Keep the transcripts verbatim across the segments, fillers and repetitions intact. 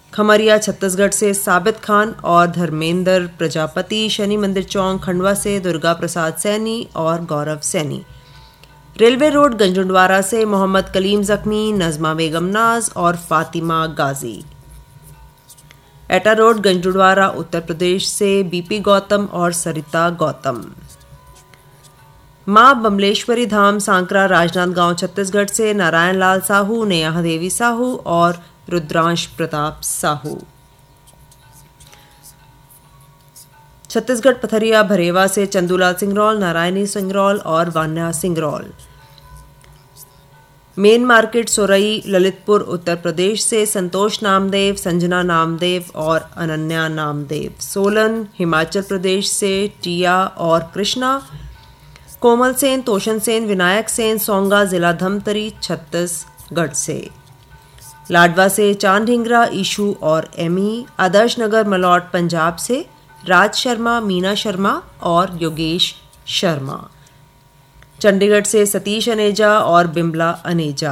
खमरिया छत्तीसगढ़ से साबित खान और धर्मेंद्र प्रजापति, शनि मंदिर चौक खंडवा से दुर्गा प्रसाद सैनी और गौरव सैनी। रेलवे रोड गंजुंडवारा से मोहम्मद कलीम जख्मी, नजमा बेगम नाज और फातिमा गाजी। एटा रोड गंजुंडवारा उत्तर प्रदेश से बीपी गौतम और सरिता गौतम। मां बमलेश्वरी धाम सांकरा राजनांदगांव छत्तीसगढ़ से नारायण लाल साहू, नेहा देवी साहू और रुद्रांश प्रताप साहू। छत्तीसगढ़ पथरिया भरेवा से चंदूलाल सिंगरौल, नारायणी सिंगरौल और वान्या सिंगरौल। मेन मार्केट सोरई ललितपुर उत्तर प्रदेश से संतोष नामदेव, संजना नामदेव और अनन्या नामदेव। सोलन हिमाचल प्रदेश से टिया और कृष्णा। कोमल सेन, तोशन सेन, विनायक सेन सोंगा जिला धमतरी छत्तीसगढ़ से। लाडवा से चांद ढिंगरा, ईशू और एमी। आदर्श नगर मलौट पंजाब से राज शर्मा, मीना शर्मा और योगेश शर्मा। चंडीगढ़ से सतीश अनेजा और बिमला अनेजा।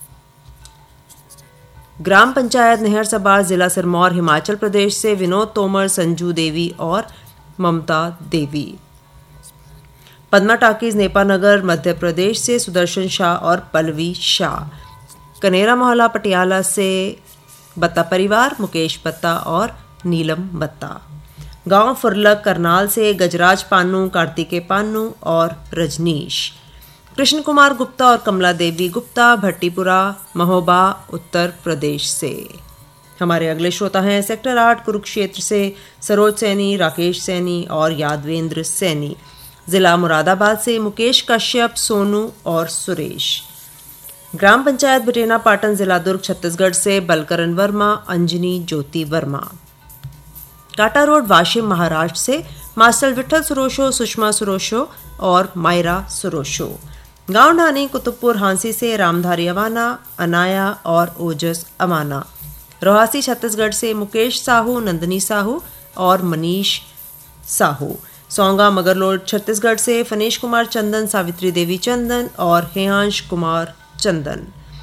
ग्राम पंचायत नहर सबार जिला सिरमौर हिमाचल प्रदेश से विनोद तोमर, संजू देवी और ममता देवी। पद्मा टाकीज नेपानगर मध्य प्रदेश से सुदर्शन शाह और पल्लवी शाह। कनेरा मोहल्ला पटियाला से बत्ता परिवार, मुकेश बत्ता और नीलम बत्ता। गांव फुरलक करनाल से गजराज पान्नू, कार्तिकेय पान्नू और रजनीश। कृष्ण कुमार गुप्ता और कमला देवी गुप्ता भट्टीपुरा महोबा उत्तर प्रदेश से। हमारे अगले श्रोता हैं सेक्टर आठ कुरुक्षेत्र से सरोज सैनी, राकेश सैनी और यादवेंद्र सैनी। जिला मुरादाबाद से मुकेश कश्यप, सोनू और सुरेश। ग्राम पंचायत बटेना पाटन जिला दुर्ग छत्तीसगढ़ से बलकरण वर्मा, अंजनी ज्योति वर्मा। काटा रोड वाशिम महाराष्ट्र से मास्टर विठल सुरोशो, सुषमा सुरोशो और मायरा सुरोशो। गांव ढानी कुतुबपुर हांसी से रामधारी अवाना, अनाया और ओजस अवाना। रोहासी छत्तीसगढ़ से मुकेश साहू, नंदनी साहू और मनीष साहू। सोंगा मगरलोड छत्तीसगढ़ से फनेश कुमार चंदन, सावित्री देवी चंदन और हेयांश कुमार चंदन।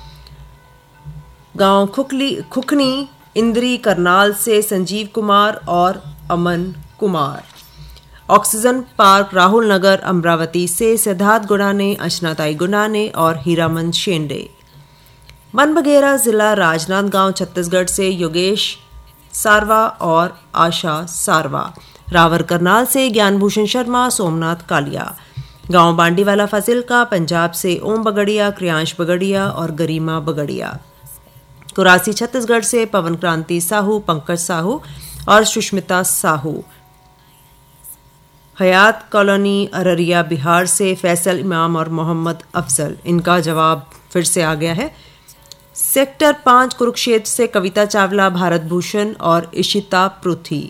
गांव खुखली खुखनी इंद्री करनाल से संजीव कुमार और अमन कुमार। ऑक्सीजन पार्क राहुल नगर अमरावती से सिद्धार्थ गुडाने, अशनाताई गुडाने और हीरामन शेंडे। बनबघेरा जिला राजनांदगांव छत्तीसगढ़ से योगेश सारवा और आशा सारवा। रावर करनाल से ज्ञानभूषण शर्मा, सोमनाथ कालिया। गांव बांडीवाला फाजिल्का पंजाब से ओम बगड़िया, क्रियांश बगड़िया और गरिमा बगड़िया। कुरासी छत्तीसगढ़ से पवन क्रांति साहू, पंकज साहू और सुष्मिता साहू। हयात कॉलोनी अररिया बिहार से फैसल इमाम और मोहम्मद अफजल। इनका जवाब फिर से आ गया है। सेक्टर पांच कुरुक्षेत्र से कविता चावला, भारत भूषण और इशिता पृथ्वी।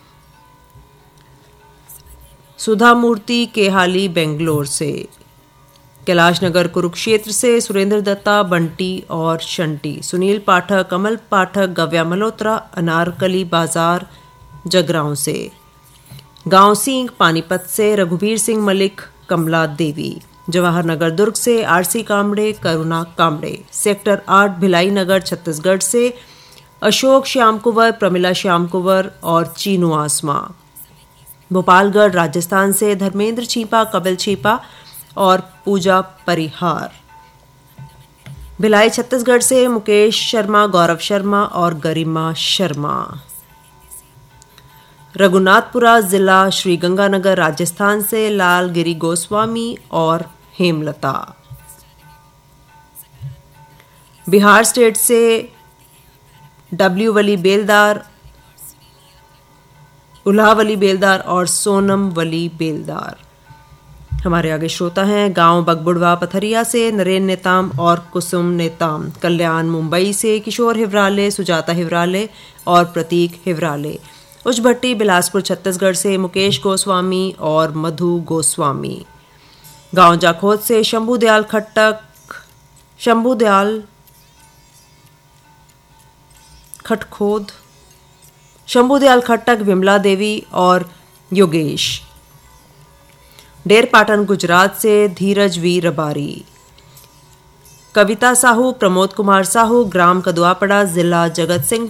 सुधा मूर्ति केहाली बेंगलोर से। कैलाश नगर कुरुक्षेत्र से सुरेंद्र दत्ता, बंटी और शंटी। सुनील पाठक, कमल पाठक, गव्या मल्होत्रा अनारकली बाजार जगरांव से। गांव सिंह पानीपत से रघुवीर सिंह मलिक, कमला देवी। जवाहर नगर दुर्ग से आरसी कामड़े, करुणा कामड़े। सेक्टर आठ भिलाई नगर छत्तीसगढ़ से अशोक श्याम कुंवर, प्रमिला श्याम कुंवर और चीनू आसमा। भोपालगढ़ राजस्थान से धर्मेंद्र छीपा, कपिल छीपा और पूजा परिहार। भिलाई छत्तीसगढ़ से मुकेश शर्मा, गौरव शर्मा और गरिमा शर्मा। रघुनाथपुरा जिला श्रीगंगानगर राजस्थान से लालगिरी गोस्वामी और हेमलता। बिहार स्टेट से डब्ल्यू वली बेलदार, उल्हावली बेलदार और सोनम वली बेलदार। हमारे आगे श्रोता हैं गांव बगबुड़वा पथरिया से नरेन नेताम और कुसुम नेताम। कल्याण मुंबई से किशोर हिवराले, सुजाता हिवराले और प्रतीक हिवराले। उचभट्टी बिलासपुर छत्तीसगढ़ से मुकेश गोस्वामी और मधु गोस्वामी। गांव जाखोद से शंभू दयाल खट्टक, शंभू दयाल खटखोद, शंभू दयाल खट्टक, विमला देवी और योगेश। डेर पाटन गुजरात से धीरज वी रबारी। कविता साहू, प्रमोद कुमार साहू, ग्राम कदुआपड़ा, जिला जगत सिंह